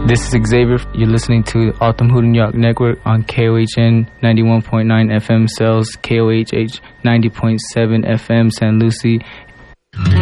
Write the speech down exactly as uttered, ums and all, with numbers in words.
This is Xavier. You're listening to Autumn Hood New York Network on K O H N ninety-one point nine F M Cells, K O H H ninety point seven F M San Lucie.